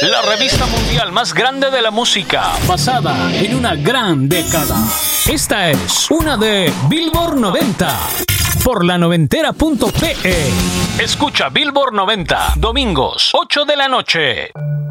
La revista mundial más grande de la música, basada en una gran década. Esta es una de Billboard 90 por la noventera.pe. Escucha Billboard 90, domingos, 8 de la noche.